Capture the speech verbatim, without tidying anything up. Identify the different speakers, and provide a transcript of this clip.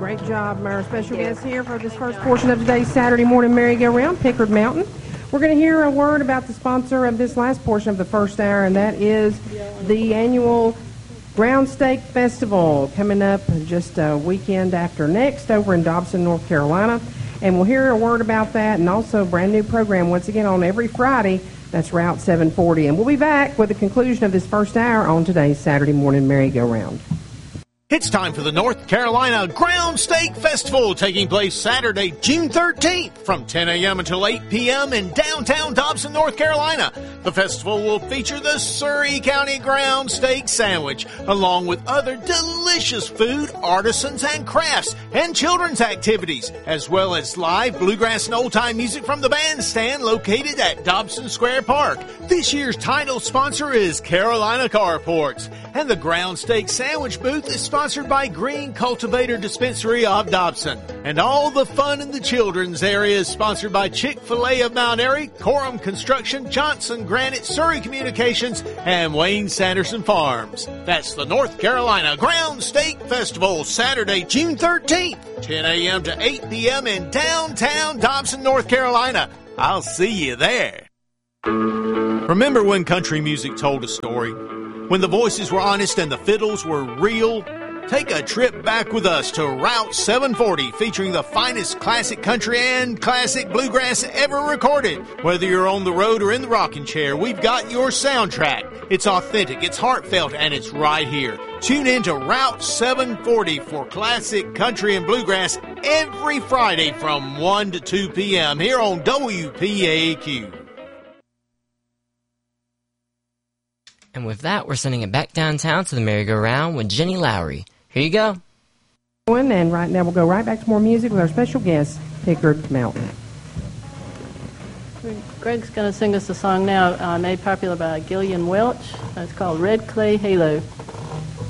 Speaker 1: Great job, our special guest here for this first portion of today's Saturday morning merry-go-round, Pickard Mountain. We're going to hear a word about the sponsor of this last portion of the first hour, and that is the annual Ground Steak Festival coming up just a weekend after next over in Dobson, North Carolina. And we'll hear a word about that, and also a brand new program once again on every Friday. That's Route seven forty. And we'll be back with the conclusion of this first hour on today's Saturday morning merry-go-round.
Speaker 2: It's time for the North Carolina Ground Steak Festival, taking place Saturday, June thirteenth from ten a.m. until eight p.m. in downtown Dobson, North Carolina. The festival will feature the Surry County Ground Steak Sandwich, along with other delicious food, artisans, and crafts, and children's activities, as well as live bluegrass and old-time music from the bandstand located at Dobson Square Park. This year's title sponsor is Carolina Carports, and the Ground Steak Sandwich booth is sponsored by Green Cultivator Dispensary of Dobson. And all the fun in the children's area is sponsored by Chick-fil-A of Mount Airy, Coram Construction, Johnson Granite, Surry Communications, and Wayne Sanderson Farms. That's the North Carolina Ground Steak Festival, Saturday, June thirteenth, ten a.m. to eight p.m. in downtown Dobson, North Carolina. I'll see you there. Remember when country music told a story? When the voices were honest and the fiddles were real? Take a trip back with us to Route seven forty, featuring the finest classic country and classic bluegrass ever recorded. Whether you're on the road or in the rocking chair, we've got your soundtrack. It's authentic, it's heartfelt, and it's right here. Tune in to Route seven forty for classic country and bluegrass every Friday from one to two p.m. here on W P A Q.
Speaker 3: And with that, we're sending it back downtown to the merry-go-round with Jenny Lowry. Here you go.
Speaker 1: And right now we'll go right back to more music with our special guest, Pickard Mountain.
Speaker 4: Greg's going to sing us a song now uh, made popular by Gillian Welch. It's called Red Clay Halo.